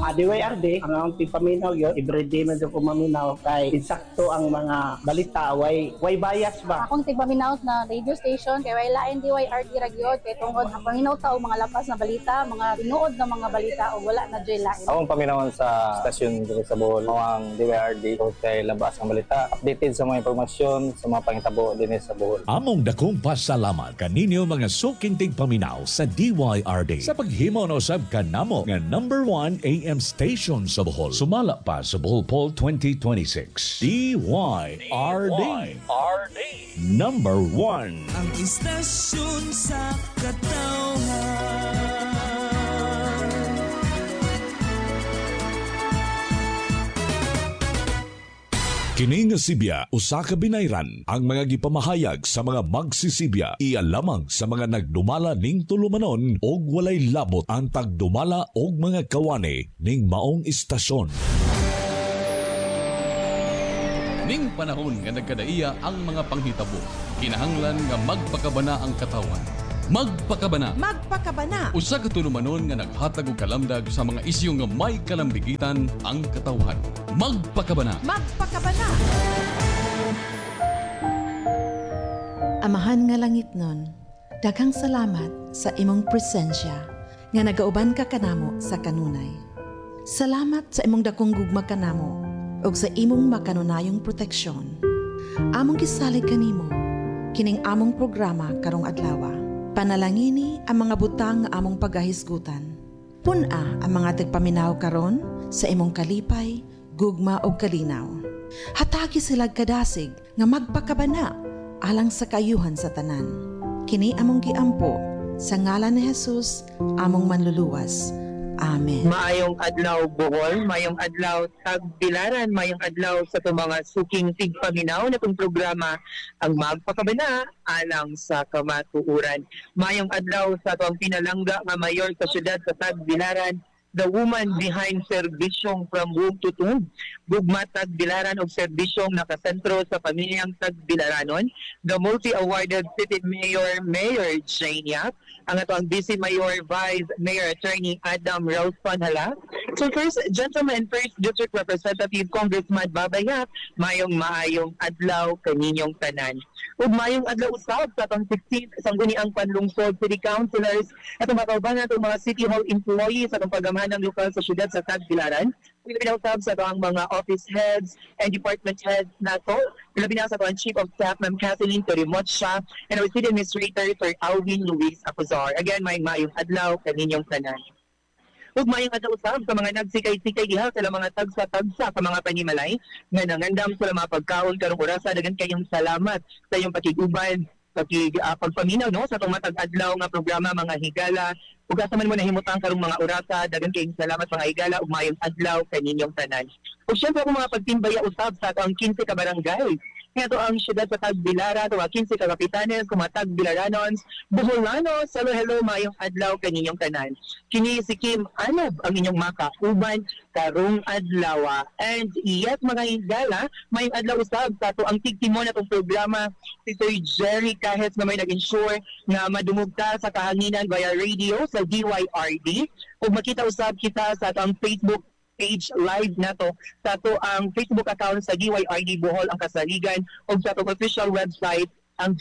mga DYRD, ang paminaw yun, everyday medyo ko maminaw kay insakto ang mga balita, way bias ba? Akong tigpaminaw na radio station kay way lain DYRD ragyod kay tungod ang paminaw ta og mga lapas na balita, mga tinuod na mga balita o wala na joy lain. Akong paminawan sa stasyon dito sa Bohol, ang DYRD kay labas ang balita, updated sa mga impormasyon sa mga pangitabo din sa Bohol. Among dakong pasalamat kaninyo mga suking tigpaminaw sa DYRD sa paghimo na usab kanamo nga number 1 AM station sa Bohol. Sumala pa sa Bohol Poll 2026. DYRD. Number 1. Ang istasyon sa katawhan. Kini nga Sibya usa ka binayran ang mga gipamahayag sa mga magsisibya iya lamang sa mga nagdumala ning tulumanon og walay labot ang pagdumala og mga kawani ning maong istasyon. Ning panahon nga nagkadaiya ang mga panghitabo, kinahanglan nga magpakabana ang katawan. Magpakabana. Magpakabana. Usa ka tulumanon nga naghatag og kalamdag sa mga isyu nga may kalambigitan ang katawhan. Magpakabana. Magpakabana. Amahan nga langit nun, daghang salamat sa imong presensya nga nagauban ka kanamo sa kanunay. Salamat sa imong dakong gugma kanamo ug sa imong makanunayong proteksyon. Among gisalig kanimo kining among programa karong adlaw. Panalangini ang mga butang nga among pagahisgutan. Puna ang mga tigpaminaw karon sa imong kalipay, gugma o kalinaw. Hatagi sila kadasig nga magpakabana alang sa kayuhan sa tanan. Kini among giampo sa ngalan ni Jesus, among manluluwas. Amen. Maayong adlaw Bohol, maayong adlaw Tagbilaran, maayong adlaw sa itong mga suking tigpaminaw na itong programa ang magpakabana alang sa kamatuuran. Maayong adlaw sa itong pinalangga nga mayor sa syudad sa Tagbilaran, the woman behind serbisyong from womb to tomb. Gugma Tagbilaran og serbisyong nakasentro sa pamilyang Tagbilaranon, the multi-awarded city mayor, Mayor Jane Yap, ang ato ang Vice Mayor Vice Mayor Attorney Adam Ralston Hala. So first gentleman, first district representative Congressman Babay Yap, maayong adlaw kaninyong tanan. Ug maayong adlaw usab sa atong 16th sangguniang panlungsod city councilors atong makauban atong mga city hall employees atong pagamahanang lokal sa syudad sa Tagbilaran. Pinag-usab sa atong mga office heads and department heads nato. Pinag sa atong Chief of Staff Ma'am Kathleen Torimocha and our City Administrator Sir Alvin Luis Apuzar. Again, maayong adlaw kaninyong tanan. Ug maayong adlaw usab sa mga nagsikay-sikay diha sa mga tagsa-tagsa sa mga panimalay nga nangandam sa mga pagkaon karong orasa. Daghang kayong salamat sa iyong pakiguban, pagpaminaw no sa itong matag adlaw nga programa mga higala. Ug asa man mo nahimutang karong mga orasa, daghang kayong salamat mga higala ug maayong adlaw kaninyong tanan. Ug syempre kung mga pagtimbaya usab sa atong 15 ka barangay. Ito ang syudad sa Tagbilaran, ito ang 15 ka kapitanes, mga Tagbilaranons, Boholanos, hello, mayong adlaw kaninyong tanan. Kini si Kim Anob ang inyong makauban karong adlaw. And yes, mga higala, mayong adlaw usab sa ito ang tigtimon atong programa si Sir Jerry Kahes na may nag-ensure na madumugta sa kahanginan via radio sa DYRD. Kung makita usab kita sa ito ang Facebook page live nato sa to ang Facebook account sa DYRD Bohol ang kasaligan o sa itong official website ang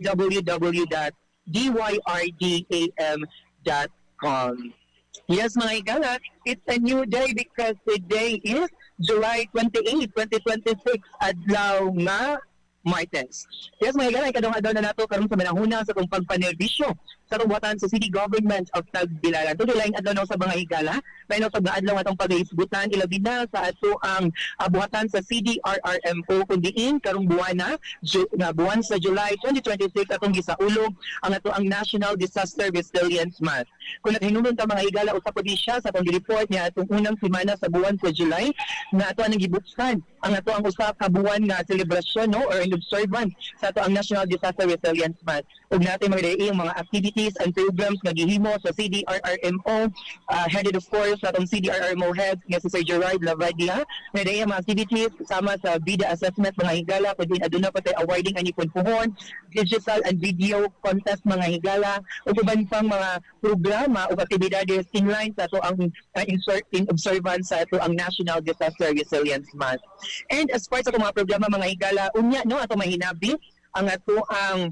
www.dyrdam.com. Yes mga higala, it's a new day because today is July 28, 2026 adlaw nga Martes. Yes mga higala, ikadong adlaw na nato karon sa manahuna sa itong pagpanerbisyo sa tubuhatan sa City Government of Tagbilaran. Ito laing adlaw na sa mga higala, lain na sa mga adlaw atong pag-iisgutan, ilabi na sa ato ang buhatan sa CDRRMO kundiin karong buwan buwan sa July 2026 atong gisaulog ang ato ang National Disaster Resilience Month. Kung naghinumdum ta mga higala, usap po siya sa atong report niya atong unang semana sa buwan sa July na ato ang gibuksan ang ato ang usa ka buwan nga selebrasyon no or in observance sa ato ang National Disaster Resilience Month. Ug natin mga activities activities and programs nga gihimo sa CDRRMO, headed of course sa atong CDRRMO head nga si Sir Gerard Lavadia. Na daya mga activities sama sa bida assessment mga higala, pwede aduna pa tayo awarding ani punpuhon, digital and video contest mga higala, ug uban pang mga programa o aktibidades inline sa ato ang in observance sa ato ang National Disaster Resilience Month. And as part sa mga programa mga higala, unya no ato mahinabi ang ato ang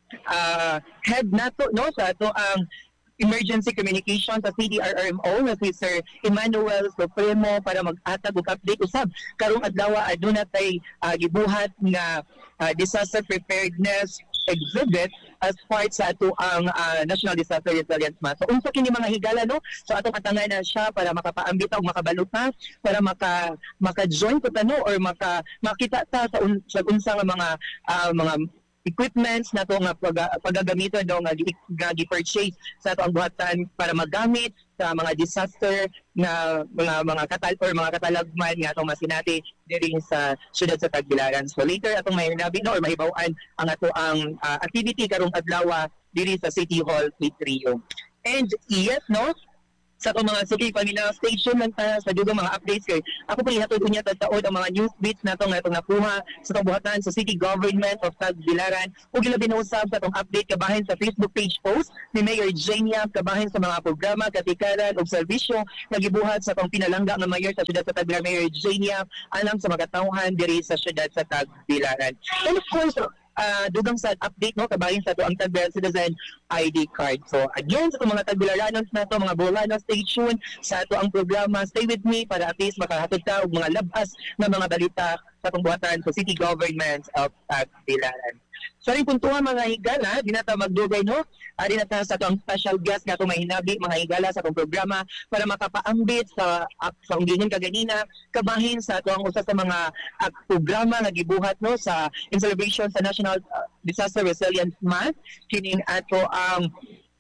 head nato no sa ato ang emergency communication sa CDRRMO na si Sir Emmanuel Supremo para mag-atag og update usab karong adlaw aduna tay gibuhat nga disaster preparedness exhibit as part sa ato ang National Disaster Resilience Month. So unsa kini mga higala no? So atong atangan na siya para makapaambit og makabaluta para maka-join ko tano or makita ta sa unsa nga mga equipments na to nga pagagamiton daw nga gi-purchase sa ato ang buhatan para magamit sa mga disaster na mga katalagman nga atong masinati diri sa siyudad sa Tagbilaran. So later atong mahinabi no or mahibaw-an ang ato ang activity karong adlaw diri sa City Hall Rio. And yes no sa itong mga Suki Pamina station lang ta sa dugang mga updates kay ako po ihatod ko niya tagtaod ang mga news beats na itong nakuha sa itong buhatan sa City Government of Tagbilaran o gilabi na usab sa itong update kabahin sa Facebook page post ni Mayor Jania kabahin sa mga programa, katikaran o serbisyo na gibuhat sa itong pinalangga ng mayor sa siyudad sa Tagbilaran, Mayor Jania alang sa mga tauhan diri sa siyudad sa Tagbilaran. And of course, dugang sa update no kabahin sa to ang Tagbilaran Citizen ID card. So again sa mga Tagbilaranos na to mga Bolano station sa to ang programa Stay With Me para at least makahatod ta og mga labas na mga balita sa pangbuhatan sa City Government of Tagbilaran. So rin puntuhan mga higala, di na ta magdugay no? Di na ta sa itong special guest nga itong mahinabi mga higala sa itong programa para makapaambit sa ungginon kaganina, kabahin sa itong usa sa mga programa nga gibuhat no sa in celebration sa National Disaster Resilience Month. Kining ato ang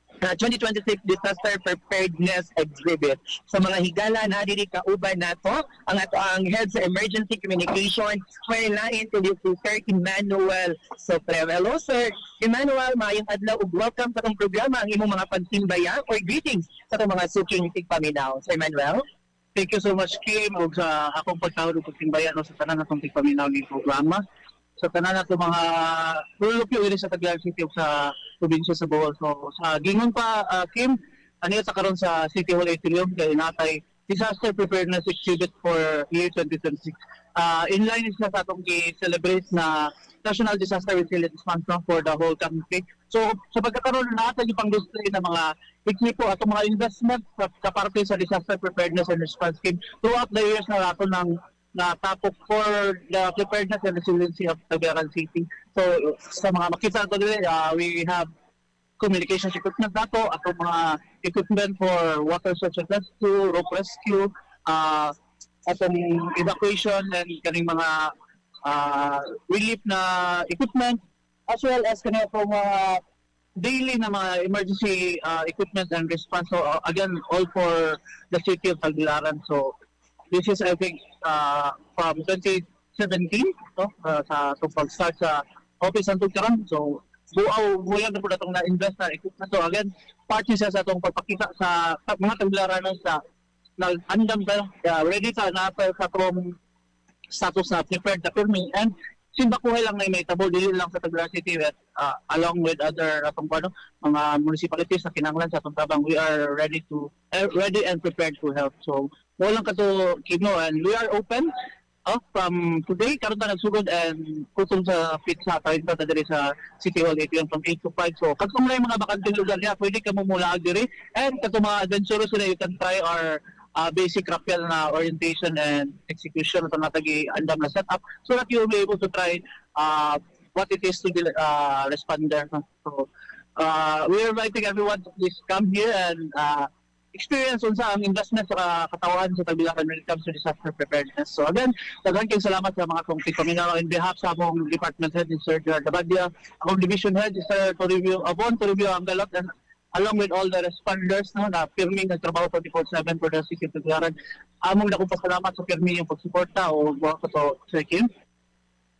2026 Disaster Preparedness Exhibit. Sa mga higala na diri kauban nato ang ato ang Head sa Emergency Communication may lain to si Sir Emmanuel Supremo. Hello Sir Emmanuel, maayong adlaw ug welcome sa itong programa ang imong mga pansimbaya or greetings sa itong mga suking tigpaminaw. Sir Emmanuel. Thank you so much Kim ug sa akong pagtawag ug pagsimbaya no, sa tanan natong tigpaminaw ni programa. Sa tanan nato mga lulupyo diri sa Tagbilaran City ug sa probinsya sa Bohol. So sa gingon pa Kim, aniya sa karon sa City Hall Atrium kay natay Disaster Preparedness Exhibit for year 2026. Inline is na sa atong gi-celebrate na National Disaster Resilience Month for the whole country. So sa pagkakaroon na natin yung pang-display ng mga equipo at mga investment sa parte sa Disaster Preparedness and Response Scheme throughout the years na nato ng tapok for the preparedness and resiliency of Tagbilaran City. So sa mga makita nato dili, we have communications equipment nato at mga equipment for water search and rescue, rope rescue, atong evacuation and kaning mga relief na equipment as well as kanina po mga daily na mga emergency equipment and response. So again, all for the city of Tagbilaran. So this is I think from 2017 no? Sa pag-start sa office ng Tugkaran. So buyan na po natong na-invest na equipment. So again, part siya sa itong pagpakita sa mga Tagbilaranos sa nag-andam ka, ready ka na sa itong status na prepared na permit. And simbakuhay lang na may tabo, dili lang sa Tagbilaran City along with other mga municipalities na kinanglan sa itong tabang. We are ready and prepared to help. So walang kato Kino, and we are open from today karon ta nagsugod and kusog sa pizza tayo ta diri sa City Hall Atrium from 8 to 5. So kung may mga bakanteng lugar niya, pwede ka mo mula diri, and kato mga adventurous na you can try our basic rappel na orientation and execution ito natagi andam na setup so that you will be able to try what it is to be responder. So we are inviting everyone to please come here and experience unsa ang investment sa katawan sa Tagbilaran when it comes to disaster preparedness. So again, daghang salamat sa mga kong tigpaminaw in behalf sa akong department head, Sir Gerard Lavadia, akong division head, Sir to review ang galot, and along with all the responders na pirming nagtrabaho 24/7 for the city of Tagbilaran. Among dakong pasalamat sa pirming yung pagsuporta o mga to Sir Kim.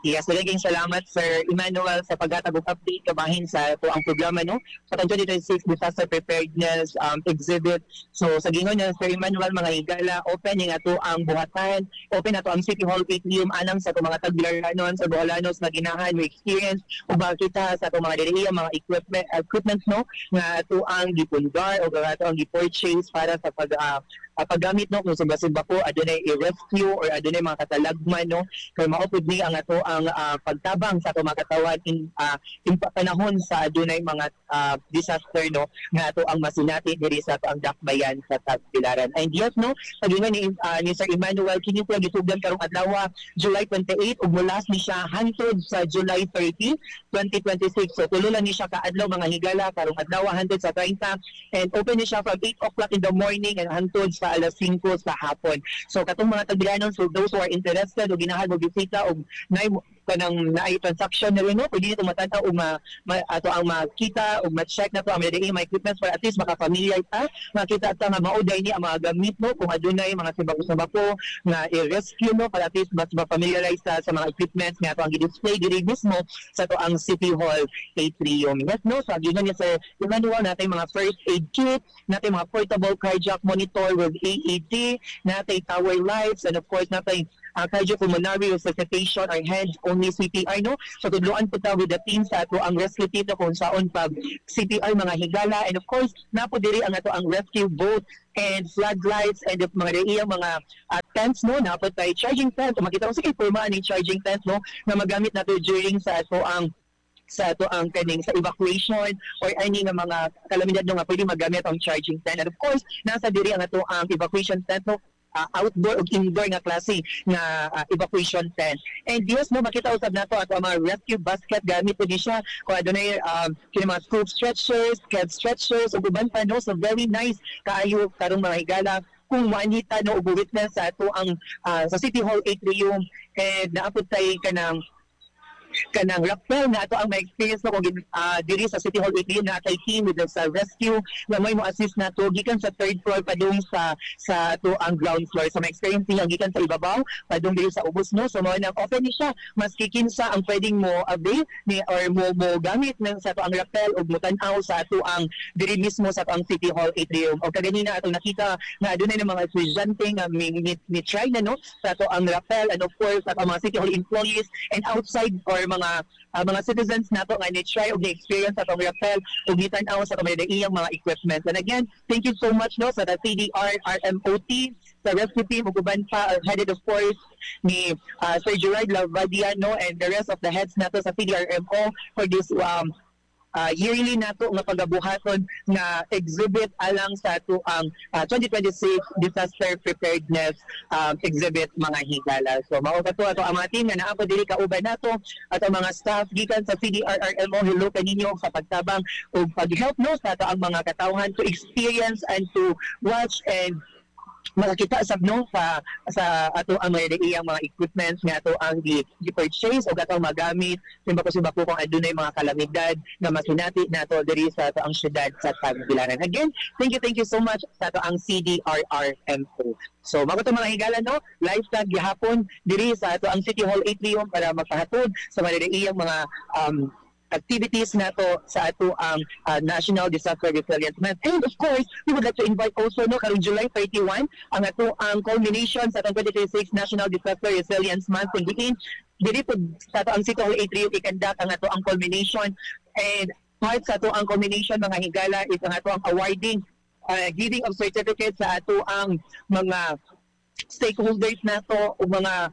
Yes, naging salamat Sir Emmanuel sa paghatag og update kabahin sa ito ang programa no sa 2026 Disaster Preparedness Exhibit. So sa gingon niya Sir Emmanuel, mga higala, open yung ato ang buhatan, open ato ang City Hall atrium anang sa itong mga tagbilaranon sa Boholanos na ginahan may experience o kita sa itong mga diriya mga equipment no nga ato ang gipundar o ato ang gipurchase para sa paggamit no kung sumba po adunay i-rescue or adunay mga katalagman no kay maupod ni ang ato ang pagtabang sa ato mga katawan in panahon sa adunay mga disaster no nga ato ang masinati diri sa ato ang dakbayan sa Tagbilaran. And yes no pagingon ni Sir Emmanuel kini po gitugdan karong adlaw July 28 ug mulas ni siya hantod sa July 30, 2026. So tulo lang ni siya kaadlaw mga higala karong adlaw hantod sa 30 and open ni siya from 8 o'clock in the morning and hantod sa alas 5 sa hapon. So katong mga Tagbilanon, so those who are interested o ginahan mo bisita o kanang naay transaction na rin no pwede nito matanaw o ato ang makita o ma-check na to ang mga equipment para at least makafamiliar ta makita ta nga mauday ni ang mga gamit no kung adunay mga sibako nga i-rescue no para at least mas ma-familiarize sa mga equipment nga ato ang i-display diri mismo sa to ang City Hall atrium. Yes no so ginan niya sa Emmanuel natin mga first aid kit, natin mga portable cardiac monitor with AED, natin tower lights, and of course natin cardiopulmonary resuscitation or hands-only CPR, no? So, tudluan po tayo with the team sa ato ang rescue team na kung saan pag CPR mga higala. And of course, napo diri ang ato ang rescue boat and floodlights and mga iyang mga tents, no? Napo tayo charging tent. Makita ko sige, purmaan yung charging tent, no? Na magamit nato during sa ato ang kaning sa evacuation or any nga mga kalamidad no nga pwede magamit ang charging tent. And of course, nasa diri ang ato ang evacuation tent, no? Outdoor o indoor nga klase nga evacuation tent. And yes, no, makita usab nato ato ang mga rescue basket gamit po di siya kung adunay kini mga scoop stretchers, ked stretchers ug uban pa no. So very nice kaayo karong mga higala kung maanita no ug witness sa ato ang sa City Hall atrium and naapod tay kanang rappel na ato ang ma-experience no kung diri sa City Hall atrium na atay team with sa rescue na may mo-assist nato gikan sa third floor padung sa ato ang ground floor. So ma-experience niya gikan sa ibabaw padung diri sa ubos no. So mao nang open ni siya maski kinsa ang pwedeng mo avail ni or mo gamit ng sa ato ang rappel ug mo tan-aw sa ato ang diri mismo sa ato ang City Hall atrium. O kaganina ato nakita na adunay ng mga estudyante nga ni try na no sa ato ang rappel and of course sa mga City Hall employees and outside or mga citizens nato nga ni-try og ni-experience atong rappel ug gitan-aw sa iyang mga equipment. And again, thank you so much no sa CDR RMOT sa rescue team ug uban pa headed of course ni Sir Gerard Lavadiano and the rest of the heads nato sa CDRMO for this yearly nato nga pagabuhaton nga exhibit alang sa ato ang 2026 Disaster Preparedness Exhibit mga higala. So mao kato ato ang mga team nga naapod diri kauban nato ato mga staff gikan sa CDRRMO. Hello kaninyo sa pagtabang ug pag-help no sa ato ang mga katawhan to experience and to watch and makakita sab no sa ato ang iyang mga equipments nga ato ang gi-purchase o ato ang magamit simbako kung adunay mga kalamidad nga masinati nato diri sa ato ang syudad sa Tagbilaran. Again, thank you so much sa ato ang CDRRMO. So mao to mga higala no, live tag gihapon diri sa ato ang City Hall atrium para magpahatod sa iyang mga activities nato sa ato ang National Disaster Resilience Month. And of course, we would like to invite also no karong July 31 ang ato ang culmination sa 2026 National Disaster Resilience Month kung diri po sa ato ang City Hall atrium ikandak ang ato ang culmination and part sa ato ang culmination mga higala is ang ato ang awarding giving of certificates sa ato ang mga stakeholders nato o mga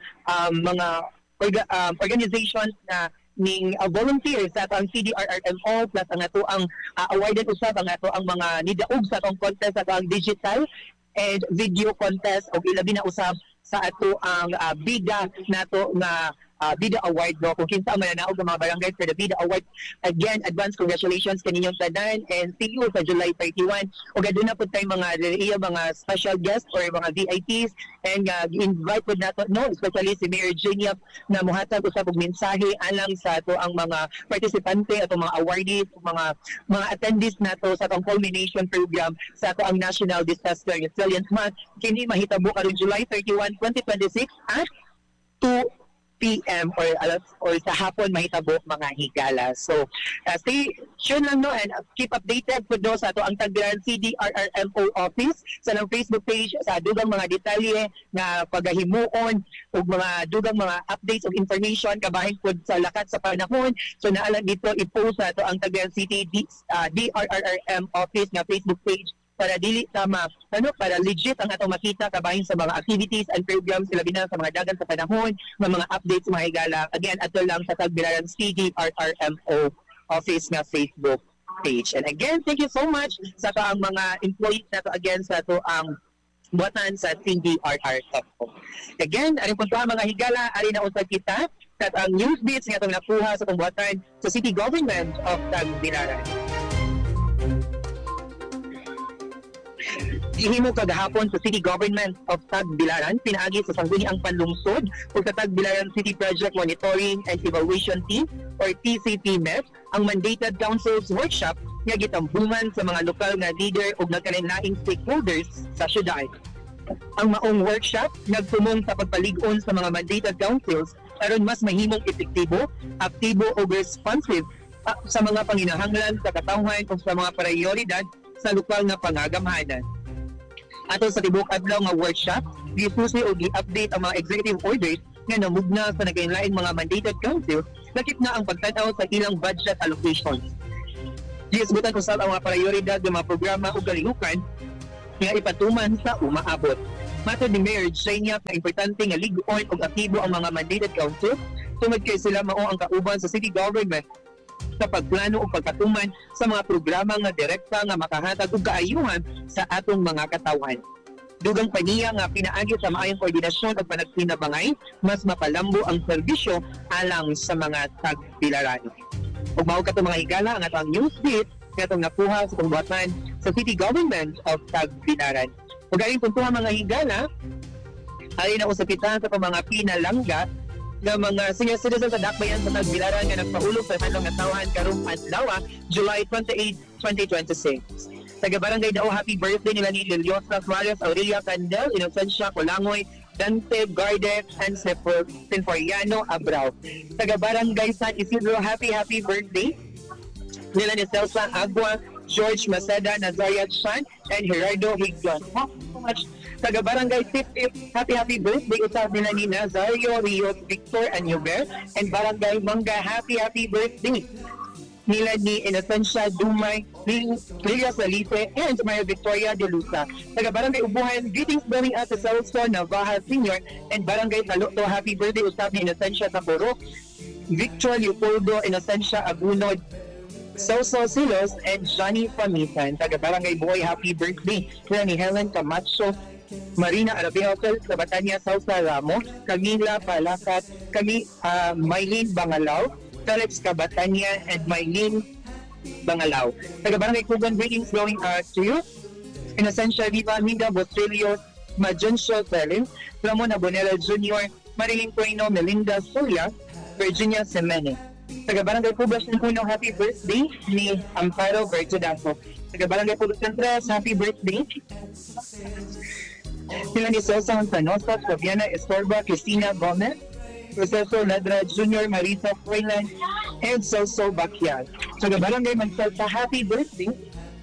organizations na ning volunteers sa ang CDRRMO plus ang ato ang awarded usab ang ato ang mga nidaog sa atong contest sa ang digital and video contest o ilabi na usab sa ato ang bida nato nga Bida Award no kung kinsa man naog ang mga barangays for the Bida Award. Again, advance congratulations kaninyong tanan and see you sa July 31. O gaduna pud tay mga special guests or mga VIPs and invite pud nato no especially si Mayor Genia na mohatag usab og mensahe alang sa ato ang mga partisipante ato mga awardees mga attendees nato sa atong culmination program sa ato ang National Disaster Resilience Month kini mahitabo karon July 31, 2026 at 2 p.m. or sa hapon mahitabo mga higala. So, stay tuned lang no and keep updated po do sa ato ang Tagbilaran CDRRMO office sa lang Facebook page sa dugang mga detalye nga pagahimuon ug mga dugang mga updates of information kabahin po sa lakat sa panahon. So naalang dito i-post sa ato ang Tagbilaran City DRRRM office nga Facebook page para dili tama para legit ang atong makita kabahin sa mga activities and programs sila bilang sa mga dagan sa panahon mga updates mga higala. Again ato lang sa Tagbilaran CDRRMO office nga Facebook page. And again thank you so much sa to ang mga employees nato again sa to ang buwatan sa CDRR. Again aring puntuhan mga higala ari na usab kita sa ang news beats nga itong nakuha sa pambuwatan sa City Government of Tagbilaran. Gihimo kagahapon sa City Government of Tagbilaran pinaagi sa sangguniang panlungsod o sa Tagbilaran City Project Monitoring and Evaluation Team or TCTMET ang mandated council's workshop nga gitambungan sa mga lokal nga leader ug nagkalain-laing stakeholders sa syudad. Ang maong workshop nagtumong sa pagpalig-on sa mga mandated councils aron mas mahimong epektibo, aktibo ug responsive sa mga panginahanglan sa katawhan ug sa mga prioridad sa lokal nga pangagamhanan. Ato sa tibok adlaw nga workshop, gisusi o gi-update ang mga executive orders nga namugna sa naglain-laing mga mandated council lakip na ang pagtanaw sa ilang budget allocations. Giisgutan usab ang mga prioridad ng mga programa o kalihukan nga ipatuman sa umaabot. Matod ni Mayor Jania na importante nga lig-on o aktibo ang mga mandated council tungod kay sila mao ang kauban sa city government sa pagplano o pagkatuman sa mga programa nga direkta nga makahatag og kaayuhan sa atong mga katawhan. Dugang pa niya nga pinaagi sa maayong koordinasyon at panagsinabangay, mas mapalambo ang serbisyo alang sa mga Tagbilaran. Ug mao kato mga higala ang atong news beat nga itong nakuha sa pambuwatan sa City Government of Tagbilaran. Ug aring puntuhan mga higala, ari na usapitan sa mga pinalangga ng mga senior citizens sa Dakbayan sa Tagbilaran nga nagpaulog sa handong natawahan karong adlaw, July 28, 2026. Taga-barangay Dao, happy birthday nila ni Liliosa Suarez, Aurelia Candel, Inocencia Colangoy, Dante Gardet, and Sinforiano Abrao. Taga-barangay San Isidro, happy birthday nila ni Celsa Agua, George Maceda, Nazariat Shan, and Gerardo Higdon. Thank you so much. Taga-barangay Tip-Tip, happy birthday usab nila ni Nazario Rios Victor Anyuber, and barangay Mangga, happy birthday nila ni Inocencia Dumay, Lilia Salife, and Maria Victoria de Lusa. Taga-barangay Ubuhan, greetings going out to Celso Navaja Sr. and barangay Taluto, happy birthday usab ni Inocencia Taporo, Victor Leopoldo, Inocencia Agunod, Celso Silos, and Johnny Pamitan. Taga-barangay Buhay, happy birthday nila ni Helen Camacho, Marina Arabia Hotel sa Batania, Sausa Ramo, Camila Palacat, Maylene Bangalao, Telex Cabatania, and Maylene Bangalao. Taga-barangay Kugan, greetings going out to you. Inocencia Viva, Minda Bostrilio, Majencio Selim, Ramon Abonera Jr., Marilyn Cueno, Melinda Solia, Virginia Semene. Taga-barangay Poblacion Puno, happy birthday ni Amparo Bertudazo. Taga-barangay Poblacion 3, happy birthday sila ni Celsa Santanosa, Fabiana Estorba, Cristina Gomez, Proceso Ladra Jr., Marisa Froylan, and Celso Baquial. Taga-barangay Mansalta, happy birthday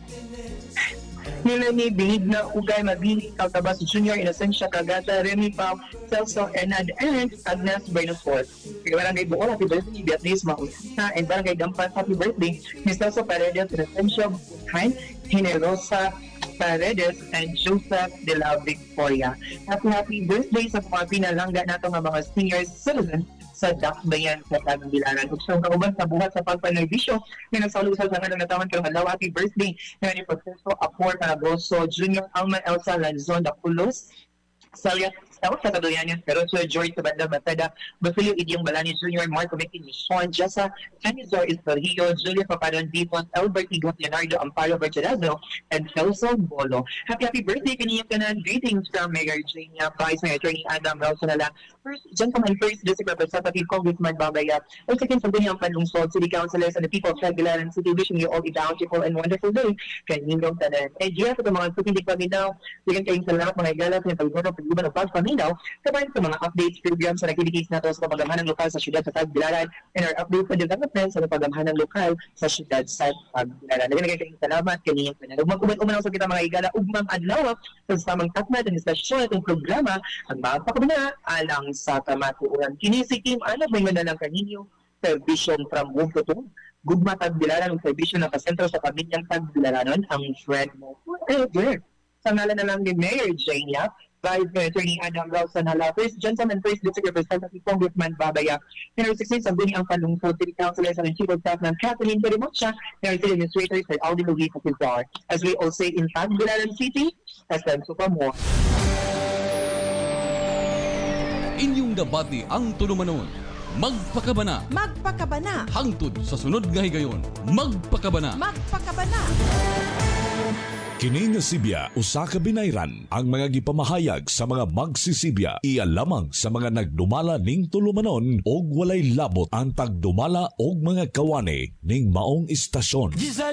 nila ni Benigna Ugay Mabini, Caltabas Jr., Inocencia Cagata, Remy Pao, Celso Enad, and Agnes Bernasfort. Taga-barangay Buol, happy birthday ni Beatriz Mausita, and barangay Dampas, happy birthday ni Celso Paredes, Inocencia Buhain, Generosa Paredes, and Joseph de la Victoria. Happy birthday sa mga pinalangga nato nga mga senior citizens sa Dakbayan sa Tagbilaran. Ug sa kauban sa buhat sa pagpanerbisyo nga nagsalusal sa nga natawan karong adlaw, happy birthday nga ni Professor Apor Caragoso Jr., Alma Elsa Lanzon Dapulos, Salia sa Kadoyanan, pero Sir George Sabanda Mateda, Basilio Idiong Balani Jr., Marco Mickey Michon, Jessa, Canizor Estorhillo, Julia Papadon Vivon, Albert Igot, Leonardo Amparo Berturazo, and Celso Bolo. Happy birthday kaniya kanan. Greetings from Mayor Jania, Vice Mayor Attorney Adam Rausanala, First Gentleman, First District Representative Congressman Babaya, and Second Sangguniang Panlungsod, City Councilors, and the people of Tagbilaran City, wishing you all a bountiful and wonderful day. Kanindong tanan. And yes, ito mga sukindig paminaw, sigan kayong salamat mga igala, sa pagbuno, pag-iban o pag-family, Tigpaminaw, kabayan sa mga updates programs sa nagkidikis nato sa paggamhanang lokal sa syudad sa Tagbilaran and our update sa development sa paggamhanang lokal sa syudad sa Tagbilaran. Naging salamat kaninyo kanan. Magkuman-uman sa kita mga igala ugmang adlaw sa samang takmat ng istasyon itong programa ang magpakabana alang sa kamatuoran. Kini si Kim Ana may manalang kaninyo Vision from Home to Home. Gugma Tagbilaran ang Vision ng kasentro sa pamilyang Tagbilaranon ang friend mo forever. Sa ngalan na lang ni Mayor Jane Yap, Vice Mayor Attorney Adam Rausanala, First Johnson and First District Representative Congressman Babaya, Mayor 16 sa Buni ang Palungkod City Councilor sa Chief of Staff ng Kathleen Perimocha, Mayor City Administrator Sir Aldi Luis Pizarro. As we all say in Tagbilaran City, SM Supamo. Inyong debate ang tulumanon. Magpakabana. Magpakabana. Hangtod sa sunod nga higayon. Magpakabana. Magpakabana. Kini nga Sibya usa ka binayran ang mga gipamahayag sa mga magsisibya iya lamang sa mga nagdumala ning tulumanon og walay labot ang pagdumala og mga kawani ning maong istasyon.